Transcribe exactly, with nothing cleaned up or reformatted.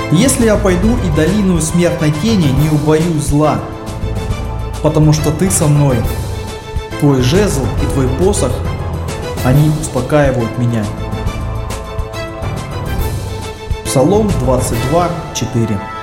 Если я пойду и долину смертной тени, не убоюсь зла, потому что ты со мной. Твой жезл и твой посох, они успокаивают меня. Псалом двадцать два, четыре.